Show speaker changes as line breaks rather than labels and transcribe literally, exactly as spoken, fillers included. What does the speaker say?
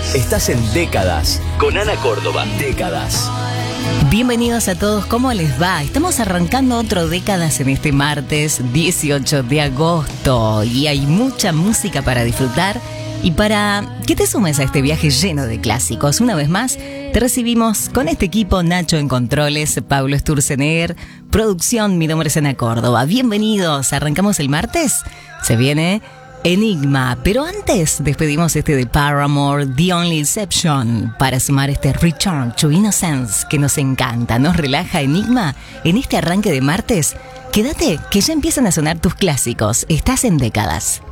Estás en Décadas con Ana Córdoba. Décadas.
Bienvenidos a todos, ¿cómo les va? Estamos arrancando otro Décadas en este martes dieciocho de agosto y hay mucha música para disfrutar y para que te sumes a este viaje lleno de clásicos. Una vez más, te recibimos con este equipo: Nacho en controles, Pablo Sturzenegger, producción, mi nombre es Ana Córdoba. Bienvenidos, arrancamos el martes, se viene Enigma, pero antes despedimos este de Paramore, The Only Exception, para sumar este Return to Innocence que nos encanta, nos relaja. Enigma, en este arranque de martes, quédate que ya empiezan a sonar tus clásicos, estás en Décadas.